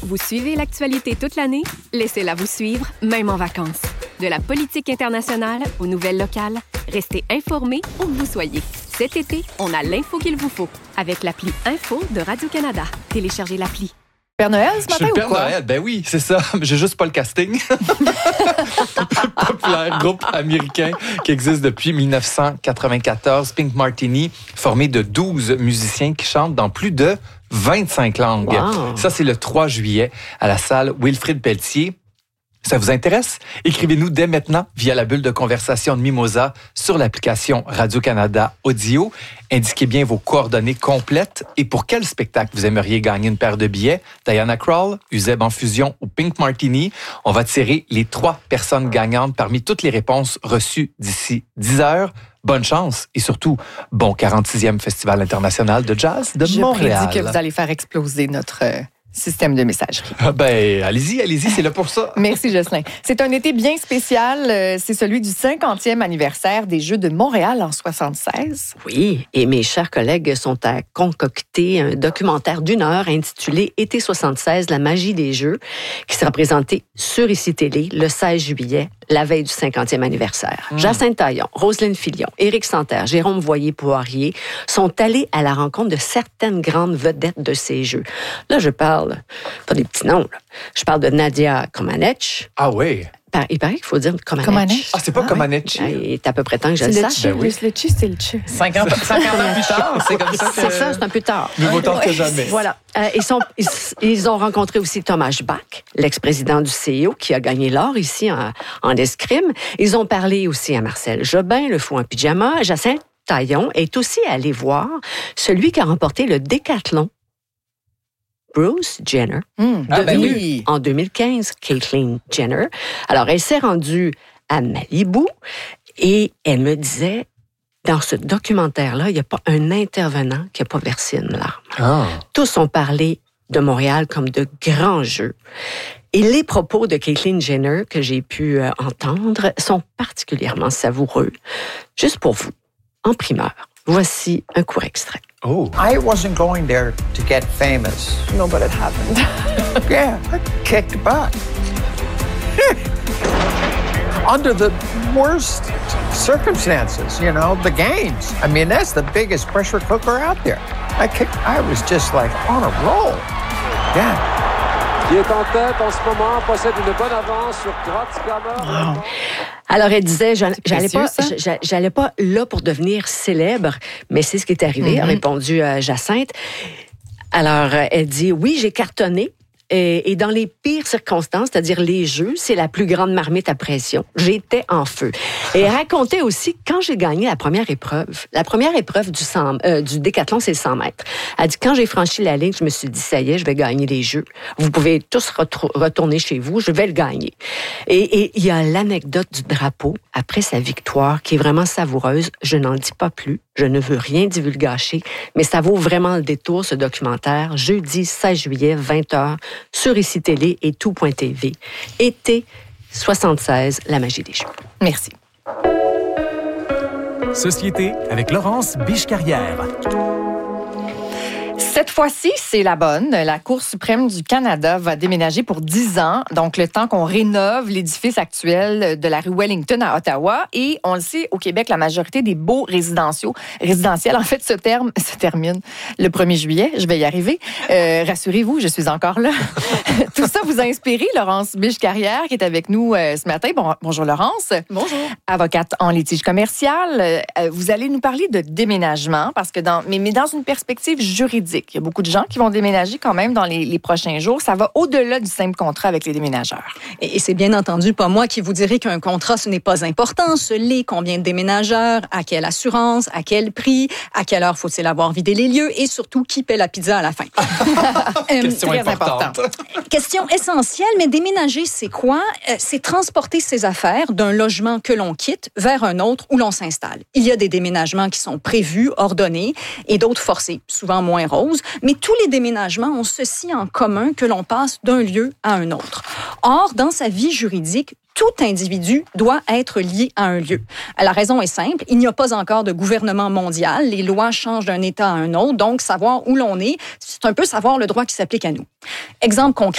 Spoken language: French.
Vous suivez l'actualité toute l'année? Laissez-la vous suivre, même en vacances. De la politique internationale aux nouvelles locales, restez informés où que vous soyez. Cet été, on a l'info qu'il vous faut avec l'appli Info de Radio-Canada. Téléchargez l'appli. Père Noël ce matin Je suis le Père ou quoi? Noël, ben oui, c'est ça. J'ai juste pas le casting. Populaire groupe américain qui existe depuis 1994, Pink Martini, formé de 12 musiciens qui chantent dans plus de 25 langues. Wow. Ça, c'est le 3 juillet à la salle Wilfrid Pelletier. Ça vous intéresse? Écrivez-nous dès maintenant via la bulle de conversation de Mimosa sur l'application Radio-Canada Audio. Indiquez bien vos coordonnées complètes et pour quel spectacle vous aimeriez gagner une paire de billets. Diana Krall, Uzeb en fusion ou Pink Martini. On va tirer les 3 personnes gagnantes parmi toutes les réponses reçues d'ici 10 heures. Bonne chance et surtout, bon 46e Festival international de jazz de Montréal. Je prédis que vous allez faire exploser notre système de messagerie. Ben, allez-y, c'est là pour ça. Merci, Jocelyn. C'est un été bien spécial. C'est celui du 50e anniversaire des Jeux de Montréal en 76. Oui, et mes chers collègues sont à concocter un documentaire d'1 heure intitulé Été 76, la magie des Jeux, qui sera présenté sur ICI Télé le 16 juillet, la veille du 50e anniversaire. Jacinthe Taillon, Roselyne Filion, Éric Santerre, Jérôme Voyer-Poirier sont allés à la rencontre de certaines grandes vedettes de ces Jeux. Là, je parle, pas des petits noms, là. Je parle de Nadia Comaneci. Ah oui. Il paraît qu'il faut dire Comaneci. Comaneci. Ah, c'est pas Comaneci. Il est à peu près temps que je le C'est le sache. chi, Ben oui. le chi, c'est le chi. 50 ans plus tard, c'est comme ça que... C'est ça, c'est un peu tard. Mieux vaut tard que jamais. Voilà. Ils ont rencontré aussi Thomas Bach, l'ex-président du CIO, qui a gagné l'or ici en escrime. Ils ont parlé aussi à Marcel Jobin, le fou en pyjama. Jacinthe Taillon est aussi allé voir celui qui a remporté le décathlon. Bruce Jenner, devenue en 2015 Caitlyn Jenner. Alors, elle s'est rendue à Malibu et elle me disait, dans ce documentaire-là, il n'y a pas un intervenant qui n'a pas versé une larme. Ah. Tous ont parlé de Montréal comme de grands jeux. Et les propos de Caitlyn Jenner que j'ai pu entendre sont particulièrement savoureux. Juste pour vous, en primeur, voici un court extrait. Oh. I wasn't going there to get famous. No, but it happened. Yeah, I kicked butt. Under the worst circumstances, you know, the games. I mean, that's the biggest pressure cooker out there. I was just like on a roll. Yeah. Qui est en tête en ce moment, possède une bonne avance sur Kratzkammer. Alors, elle disait, précieux, j'allais pas là pour devenir célèbre, mais c'est ce qui est arrivé, a répondu Jacinthe. Alors, elle dit, oui, j'ai cartonné. Et dans les pires circonstances, c'est-à-dire les Jeux, c'est la plus grande marmite à pression. J'étais en feu. Et elle racontait aussi quand j'ai gagné la première épreuve. La première épreuve du décathlon, c'est le 100 mètres. Elle dit, quand j'ai franchi la ligne, je me suis dit, ça y est, je vais gagner les Jeux. Vous pouvez tous retourner chez vous, je vais le gagner. Et il y a l'anecdote du drapeau après sa victoire qui est vraiment savoureuse. Je n'en dis pas plus. Je ne veux rien divulgacher, mais ça vaut vraiment le détour, ce documentaire. Jeudi 16 juillet, 20h, sur ICI Télé et tout.tv. Été 76, la magie des Jeux. Merci. Société avec Laurence Biche-Carrière. Cette fois-ci, c'est la bonne. La Cour suprême du Canada va déménager pour 10 ans, donc le temps qu'on rénove l'édifice actuel de la rue Wellington à Ottawa. Et on le sait, au Québec, la majorité des baux résidentiels, en fait, se termine le 1er juillet. Je vais y arriver. Rassurez-vous, je suis encore là. Tout ça vous a inspiré, Laurence Biche-Carrière, qui est avec nous ce matin. Bonjour, Laurence. Bonjour. Avocate en litige commercial. Vous allez nous parler de déménagement, parce que mais dans une perspective juridique. Il y a beaucoup de gens qui vont déménager quand même dans les prochains jours. Ça va au-delà du simple contrat avec les déménageurs. Et c'est bien entendu pas moi qui vous dirai qu'un contrat, ce n'est pas important. Ce l'est, combien de déménageurs, à quelle assurance, à quel prix, à quelle heure faut-il avoir vidé les lieux et surtout qui paie la pizza à la fin. Question très importante. important. Question essentielle, mais déménager, c'est quoi? C'est transporter ses affaires d'un logement que l'on quitte vers un autre où l'on s'installe. Il y a des déménagements qui sont prévus, ordonnés, et d'autres forcés, souvent moins roses. Mais tous les déménagements ont ceci en commun que l'on passe d'un lieu à un autre. Or, dans sa vie juridique, tout individu doit être lié à un lieu. La raison est simple, il n'y a pas encore de gouvernement mondial, les lois changent d'un État à un autre, donc savoir où l'on est, c'est un peu savoir le droit qui s'applique à nous. Exemple concret.